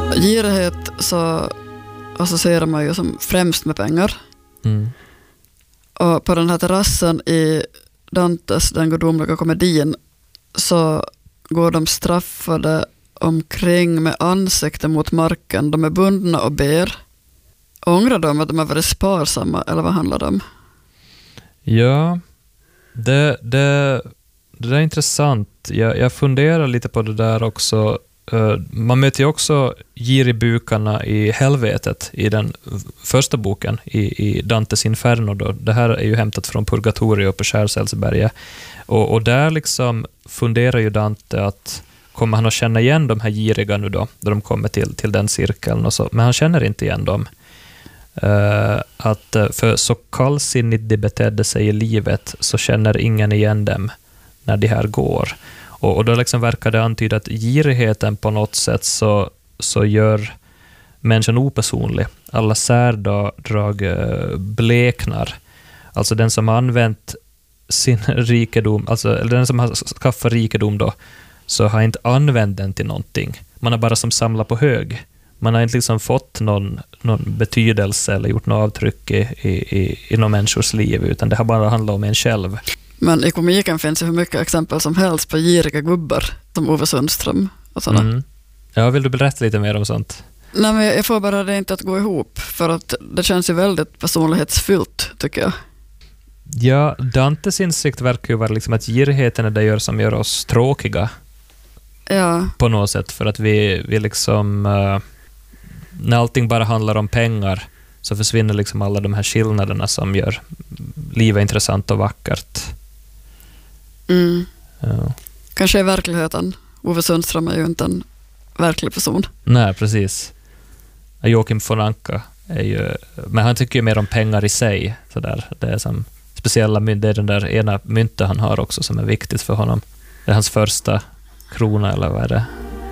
Girighet så associerar man ju som främst med pengar. Mm. Och på den här terrassen i Dantes Den gudomliga komedin så går de straffade omkring med ansikten mot marken. De är bundna och ber. Ångrar de att de har varit sparsamma, eller vad handlar det om? Ja, det där är intressant. Jag funderar lite på det där också. Man möter ju också giribukarna i helvetet i den första boken i Dantes Inferno då. Det här är ju hämtat från Purgatorio på Skärselsberget. Och där liksom funderar ju Dante att kommer han att känna igen de här giriga nu då de kommer till den cirkeln och så, men han känner inte igen dem. För så kallsinnigt de betedde sig i livet så känner ingen igen dem när de här går. Och då liksom verkar det antyda att girigheten på något sätt så gör människan opersonlig. Alla särdrag bleknar. Alltså den som har använt sin rikedom, eller den som har skaffat rikedom då, så har inte använt den till någonting. Man har bara som samlat på hög. Man har inte liksom fått någon betydelse eller gjort något avtryck i någon människors liv, utan det har bara handlat om en själv. Men i komiken finns ju hur mycket exempel som helst på giriga gubbar, som Ove Sundström och sådana. Mm. Ja, vill du berätta lite mer om sånt? Nej, men jag får bara det inte att gå ihop, för att det känns ju väldigt personlighetsfyllt, tycker jag. Ja, Dantes insikt verkar ju vara liksom att girigheten är det som gör oss tråkiga. Ja. På något sätt, för att vi liksom när allting bara handlar om pengar så försvinner liksom alla de här skillnaderna som gör livet intressant och vackert. Mm. Ja. Kanske i verkligheten. Ove Sundström är ju inte en verklig person. Nej, precis. Joakim von Anka är ju, men han tycker ju mer om pengar i sig så där. Det är som speciella mynt, det är den där ena myntet han har också som är viktigt för honom. Det är hans första krona, eller vad är det?